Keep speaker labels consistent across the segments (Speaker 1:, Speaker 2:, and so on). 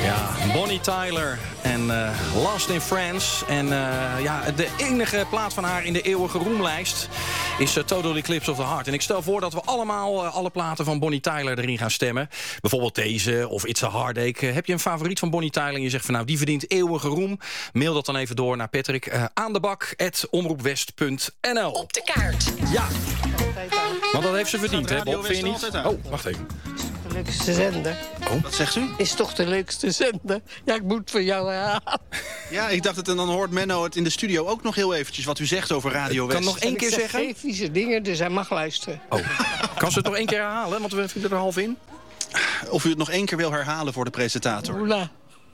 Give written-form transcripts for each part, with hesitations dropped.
Speaker 1: Ja, Bonnie Tyler en Lost in France. En de enige plaats van haar in de eeuwige roemlijst is Total Eclipse of the Heart. En ik stel voor dat we allemaal alle platen van Bonnie Tyler erin gaan stemmen. Bijvoorbeeld deze of It's a Heartache. Heb je een favoriet van Bonnie Tyler en je zegt van nou, die verdient eeuwige roem? Mail dat dan even door naar Patrick aandebak@omroepwest.nl.
Speaker 2: Op de kaart.
Speaker 1: Ja, want dat heeft ze verdiend, hè Bob? Vind je niet? Oh, wacht even.
Speaker 3: De leukste zender.
Speaker 4: Oh, wat zegt u?
Speaker 3: Is toch de leukste zender? Ja, ik moet voor jou herhalen.
Speaker 4: Ja, ik dacht het en dan hoort Menno het in de studio ook nog heel eventjes wat u zegt over Radio West.
Speaker 1: Kan nog één keer zeggen?
Speaker 3: Geen vieze dingen, dus hij mag luisteren.
Speaker 1: Oh, kan ze het nog één keer herhalen? Want we vinden er half in.
Speaker 4: Of u het nog één keer wil herhalen voor de presentator.
Speaker 3: Oela.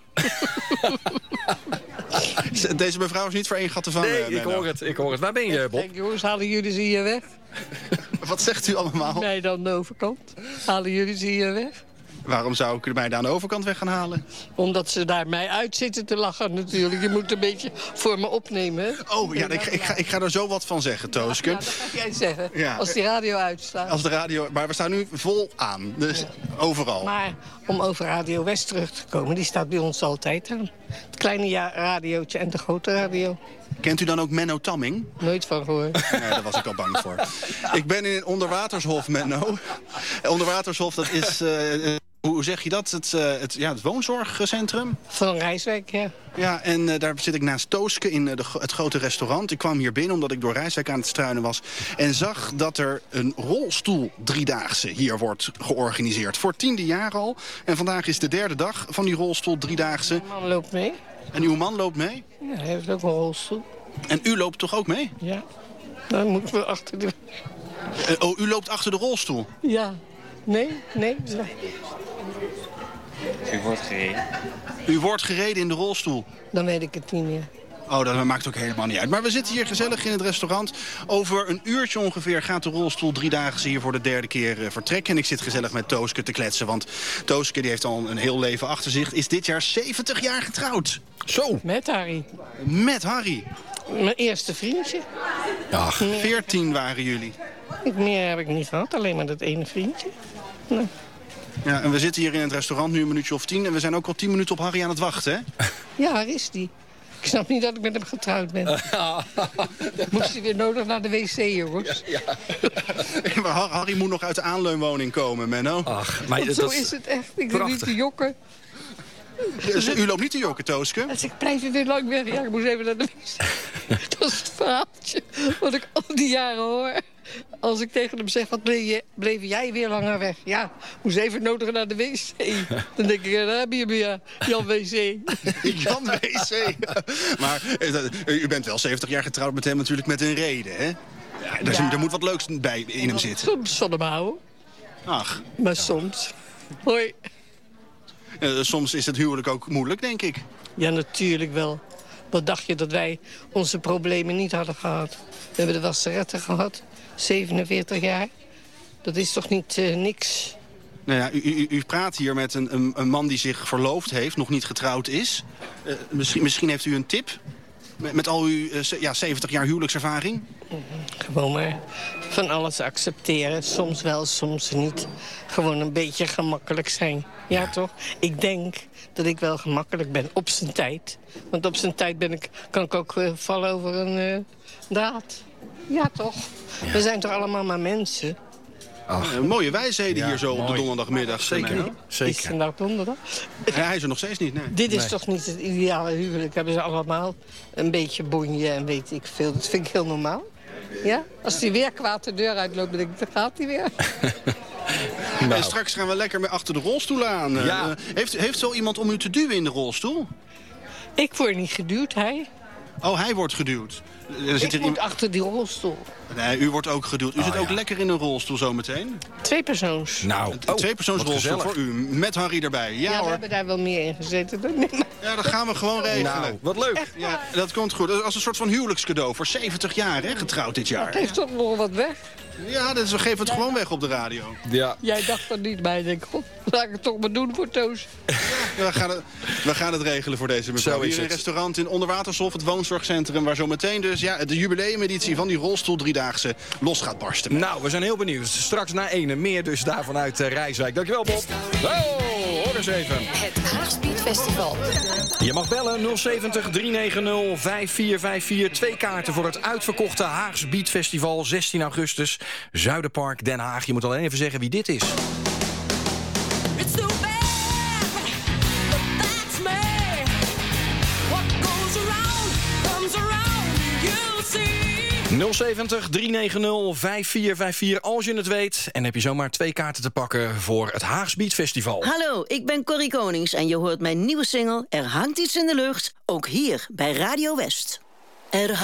Speaker 4: Deze mevrouw is niet voor één gat te vangen.
Speaker 1: Nee, ik hoor het. Waar ben je, Bob?
Speaker 3: Kijk jongens, halen jullie ze hier weg?
Speaker 4: Wat zegt u allemaal?
Speaker 3: Nee, dan de overkant. Halen jullie ze hier weg?
Speaker 4: Waarom zou ik mij daar aan de overkant weg gaan halen?
Speaker 3: Omdat ze daar mij uit zitten te lachen natuurlijk. Je moet een beetje voor me opnemen. Hè?
Speaker 4: Oh, ja, ik ga er zo wat van zeggen, Tooske.
Speaker 3: Ja, dat ga jij zeggen.
Speaker 4: Ja.
Speaker 3: Als die radio uitstaat.
Speaker 4: Als de radio, maar we staan nu vol aan, dus overal.
Speaker 3: Maar om over Radio West terug te komen, die staat bij ons altijd aan. Het kleine radiootje en de grote radio.
Speaker 4: Kent u dan ook Menno Tamming?
Speaker 3: Nooit van gehoord.
Speaker 4: Nee, daar was ik al bang voor. Ik ben in Onderwatershof, Menno. Onderwatershof, dat is... hoe zeg je dat? Het woonzorgcentrum?
Speaker 3: Van Rijswijk, ja.
Speaker 4: Ja, en daar zit ik naast Tooske in het grote restaurant. Ik kwam hier binnen omdat ik door Rijswijk aan het struinen was. En zag dat er een rolstoel driedaagse hier wordt georganiseerd. Voor 10e jaar al. En vandaag is de 3e dag van die rolstoel driedaagse.
Speaker 3: Mijn man loopt mee.
Speaker 4: En uw man loopt mee?
Speaker 3: Ja, hij heeft ook een rolstoel.
Speaker 4: En u loopt toch ook mee?
Speaker 3: Ja. Dan moeten we achter de...
Speaker 4: Oh, u loopt achter de rolstoel?
Speaker 3: Ja. Nee.
Speaker 5: U wordt gereden.
Speaker 4: U wordt gereden in de rolstoel?
Speaker 3: Dan weet ik het niet meer.
Speaker 4: Oh, dat maakt ook helemaal niet uit. Maar we zitten hier gezellig in het restaurant. Over een uurtje ongeveer gaat de rolstoel driedaagse hier voor de 3e keer vertrekken. En ik zit gezellig met Tooske te kletsen. Want Tooske die heeft al een heel leven achter zich. Is dit jaar 70 jaar getrouwd. Zo.
Speaker 3: Met Harry.
Speaker 4: Met Harry.
Speaker 3: Mijn eerste vriendje.
Speaker 1: Ach.
Speaker 4: 14 waren jullie.
Speaker 3: Meer heb ik niet gehad, alleen maar dat ene vriendje. Nou.
Speaker 4: Ja, en we zitten hier in het restaurant nu een minuutje of 10. En we zijn ook al 10 minuten op Harry aan het wachten, hè?
Speaker 3: Ja, waar is die? Ik snap niet dat ik met hem getrouwd ben. Moest hij weer nodig naar de wc, jongens?
Speaker 4: Ja. Maar Harry moet nog uit de aanleunwoning komen, Menno.
Speaker 1: Ach, maar
Speaker 3: zo is het echt. Ik wil niet te jokken.
Speaker 4: Dus u loopt niet te jokken, Tooske?
Speaker 3: Als ik blijf je weer lang weg. Ja, ik moest even naar de wc. Dat is het verhaaltje wat ik al die jaren hoor. Als ik tegen hem zeg, wat bleef jij weer langer weg? Ja, moest even nodig naar de wc. Dan denk ik, daar heb je weer, Jan WC.
Speaker 4: Jan WC. Maar u bent wel 70 jaar getrouwd met hem natuurlijk met een reden, hè? Ja, er moet wat leuks bij in hem zitten.
Speaker 3: Soms van hem houden.
Speaker 4: Ach.
Speaker 3: Maar soms. Hoi.
Speaker 4: Soms is het huwelijk ook moeilijk, denk ik.
Speaker 3: Ja, natuurlijk wel. Wat dacht je dat wij onze problemen niet hadden gehad? We hebben de wasseretten gehad, 47 jaar. Dat is toch niet niks?
Speaker 4: Nou ja, u praat hier met een man die zich verloofd heeft, nog niet getrouwd is. Misschien heeft u een tip? Met al uw 70 jaar huwelijkservaring?
Speaker 3: Gewoon maar van alles accepteren. Soms wel, soms niet. Gewoon een beetje gemakkelijk zijn. Ja, toch? Ik denk dat ik wel gemakkelijk ben op zijn tijd. Want op zijn tijd kan ik ook vallen over een draad. Ja, toch? Ja. We zijn toch allemaal maar mensen?
Speaker 4: Mooie wijsheden hier zo op de donderdagmiddag.
Speaker 1: Zeker.
Speaker 3: Is het nou donderdag?
Speaker 4: Hij is er nog steeds niet, nee.
Speaker 3: Dit is toch niet het ideale huwelijk? Hebben ze allemaal een beetje bonje en weet ik veel. Dat vind ik heel normaal. Ja? Als die weer kwaad de deur uitloopt, dan denk ik, dan gaat hij weer.
Speaker 4: Nou. En straks gaan we lekker achter de rolstoel aan. Ja. Heeft zo iemand om u te duwen in de rolstoel?
Speaker 3: Ik word niet geduwd, hij.
Speaker 4: Oh, hij wordt geduwd.
Speaker 3: Ik moet achter die rolstoel.
Speaker 4: Nee, u wordt ook geduwd. U zit ook lekker in een rolstoel zometeen.
Speaker 3: 2-persoons.
Speaker 1: Nou,
Speaker 4: een 2-persoonsrolstoel voor u. Met Harry erbij. Ja, hoor.
Speaker 3: We hebben daar wel meer in gezeten.
Speaker 4: Ja, dat gaan we gewoon regelen.
Speaker 1: Nou, wat leuk.
Speaker 4: Ja, dat komt goed. Als een soort van huwelijkscadeau voor 70 jaar, hè, getrouwd dit jaar.
Speaker 3: Dat heeft toch nog wat weg?
Speaker 4: Ja, dus we geven het gewoon weg op de radio.
Speaker 1: Ja.
Speaker 3: Jij dacht er niet bij. Ik denk, god, laat ik het toch maar doen voor Toos.
Speaker 4: We gaan het regelen voor deze mevrouw. Hier in een restaurant in Onderwatershof, het woonzorgcentrum... waar zo meteen dus de jubileumeditie van die rolstoel 3-daagse los gaat barsten.
Speaker 1: Nou, we zijn heel benieuwd. Straks na 1 meer dus daar vanuit Rijswijk. Dankjewel, Bob. Oh, hoor eens even.
Speaker 2: Het Haag Beat Festival.
Speaker 1: Je mag bellen 070 390 5454. 2 kaarten voor het uitverkochte Haags Beat Festival. 16 augustus, Zuiderpark, Den Haag. Je moet alleen even zeggen wie dit is. 070 390 5454 als je het weet. En heb je zomaar 2 kaarten te pakken voor het Haags Beat Festival.
Speaker 6: Hallo, ik ben Corrie Konings en je hoort mijn nieuwe single Er hangt iets in de lucht, ook hier bij Radio West. Er